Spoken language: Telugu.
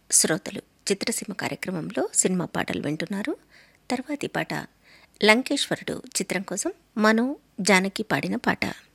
శ్రోతలు చిత్రసీమ కార్యక్రమంలో సినిమా పాటలు వింటున్నారు. తర్వాతి పాట లంకేశ్వరుడు చిత్రం కోసం మనో జానకి పాడిన పాట.